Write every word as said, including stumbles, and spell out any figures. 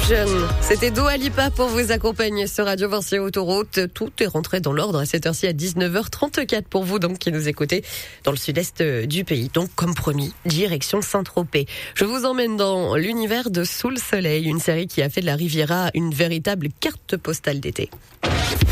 Emotion. C'était Dua Lipa pour vous accompagner sur Radio Vinci Autoroute. Tout est rentré dans l'ordre à cette heure-ci à dix-neuf heures trente-quatre pour vous donc qui nous écoutez dans le sud-est du pays. Donc comme promis, direction Saint-Tropez. Je vous emmène dans l'univers de Sous le soleil, une série qui a fait de la Riviera une véritable carte postale d'été.